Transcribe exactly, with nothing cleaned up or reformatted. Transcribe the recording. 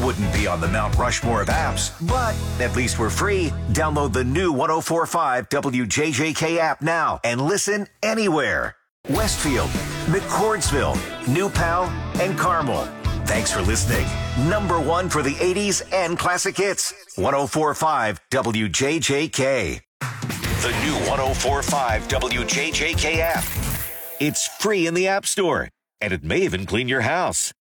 wouldn't be on the Mount Rushmore of apps, but at least we're free. Download the new one oh four point five W J J K app now and listen anywhere. Westfield, McCordsville, New Pal, and Carmel. Thanks for listening. Number one for the eighties and classic hits. one oh four point five W J J K. The new one oh four point five W J J K app. It's free in the App Store, and it may even clean your house.